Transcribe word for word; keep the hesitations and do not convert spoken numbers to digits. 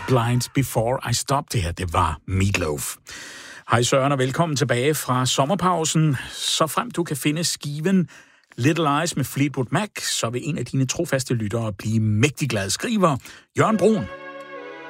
Blind Before I Stop. Det her, det var Meatloaf. Hej Søren, og velkommen tilbage fra sommerpausen. Så frem du kan finde skiven Little Eyes med Fleetwood Mac, så vil en af dine trofaste lyttere blive mægtig glad, skriver Jørgen Brun.